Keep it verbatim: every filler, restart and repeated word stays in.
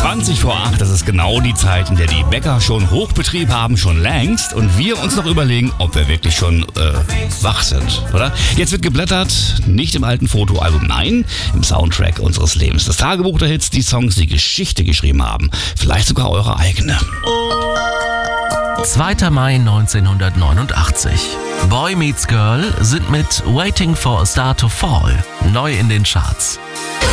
zwanzig vor acht, das ist genau die Zeit, in der die Bäcker schon Hochbetrieb haben, schon längst. Und wir uns noch überlegen, ob wir wirklich schon äh, wach sind, oder? Jetzt wird geblättert, nicht im alten Fotoalbum, nein, im Soundtrack unseres Lebens. Das Tagebuch der Hits, die Songs, die Geschichte geschrieben haben. Vielleicht sogar eure eigene. zweiter Mai neunzehnhundertneunundachtzig. Boy Meets Girl sind mit Waiting for a Star to Fall neu in den Charts.